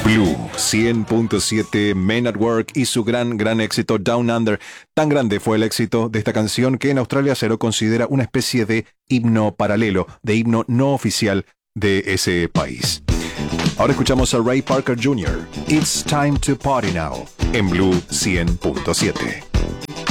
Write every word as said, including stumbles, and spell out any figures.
Blue cien punto siete, Men at Work y su gran, gran éxito Down Under. Tan grande fue el éxito de esta canción que en Australia se lo considera una especie de himno paralelo, de himno no oficial de ese país. Ahora escuchamos a Ray Parker junior It's Time to Party Now, en Blue cien punto siete.